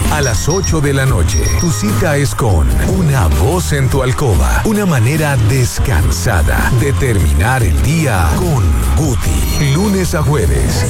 A las 8 de la noche, tu cita es con Una Voz en tu Alcoba. Una manera descansada de terminar el día con Guti. Lunes a jueves,